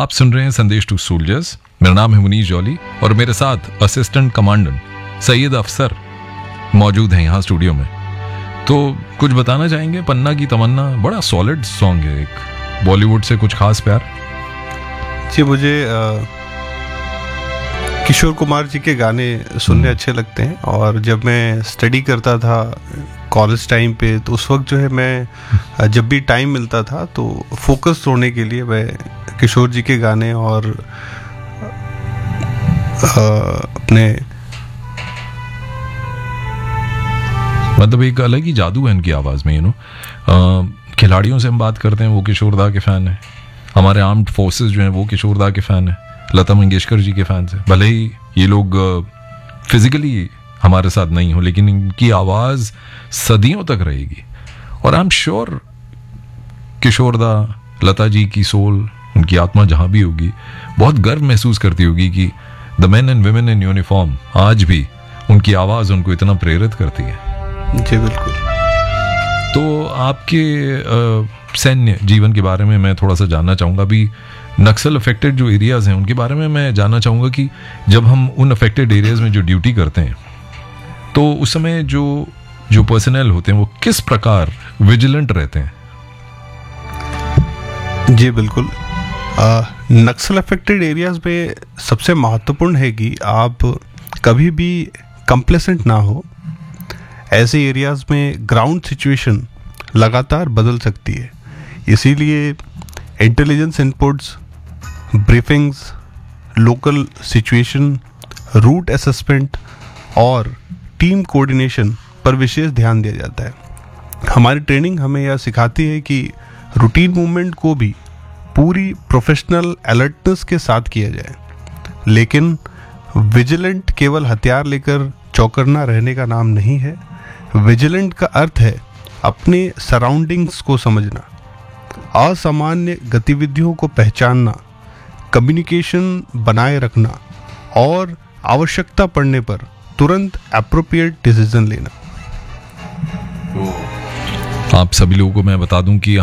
आप सुन रहे हैं संदेश टू सोल्जर्स। मेरा नाम है मुनीश जौली और मेरे साथ असिस्टेंट कमांडेंट सैयद अफसर मौजूद हैं यहाँ स्टूडियो में। तो कुछ बताना चाहेंगे? पन्ना की तमन्ना बड़ा सॉलिड सॉन्ग है, एक बॉलीवुड से कुछ खास प्यार? जी, मुझे किशोर कुमार जी के गाने सुनने अच्छे लगते हैं और जब मैं स्टडी करता था कॉलेज टाइम पे तो उस वक्त जो है मैं जब भी टाइम मिलता था तो फोकस तोड़ने के लिए मैं किशोर जी के गाने और अपने मतलब एक अलग ही जादू है इनकी आवाज़ में, खिलाड़ियों से हम बात करते हैं, वो किशोर दा के फ़ैन हैं। हमारे आर्म्ड फोर्सेस जो हैं वो किशोर दा के फ़ैन हैं, लता मंगेशकर जी के फैंस हैं। भले ही ये लोग फिजिकली हमारे साथ नहीं हो, लेकिन इनकी आवाज़ सदियों तक रहेगी। और आई एम श्योर किशोर दा, लता जी की सोल, उनकी आत्मा जहाँ भी होगी, बहुत गर्व महसूस करती होगी कि the main and women in uniform आज भी उनकी आवाज़ उनको इतना प्रेरित करती है। जी बिल्कुल। तो आपके सैन्य जीवन के बारे में मैं थोड़ा सा जानना चाहूँगा। अभी नक्सल अफेक्टेड जो एरियाज़ हैं उनके बारे में मैं जानना चाहूँगा कि जब हम उन अफेक्टेड एरियाज़ में जो ड्यूटी करते हैं तो उस समय जो पर्सनल होते हैं वो किस प्रकार विजिलेंट रहते हैं? जी बिल्कुल। नक्सल अफेक्टेड एरियाज़ में सबसे महत्वपूर्ण है कि आप कभी भी कंप्लेसेंट ना हो। ऐसे एरियाज़ में ग्राउंड सिचुएशन लगातार बदल सकती है, इसीलिए intelligence inputs, briefings, local situation, root assessment और टीम कोऑर्डिनेशन पर विशेष ध्यान दिया जाता है। हमारी ट्रेनिंग हमें यह सिखाती है कि रूटीन मूवमेंट को भी पूरी प्रोफेशनल अलर्टनेस के साथ किया जाए, लेकिन विजिलेंट केवल हथियार लेकर चौकन्ना रहने का नाम नहीं है। विजिलेंट का अर्थ है अपने सराउंडिंग्स को समझना, असामान्य गतिविधियों को पहचानना, कम्युनिकेशन बनाए रखना और आवश्यकता पड़ने पर तुरंत एप्रोप्रिएट डिसीजन लेना। आप सभी लोगों को मैं बता दूं कि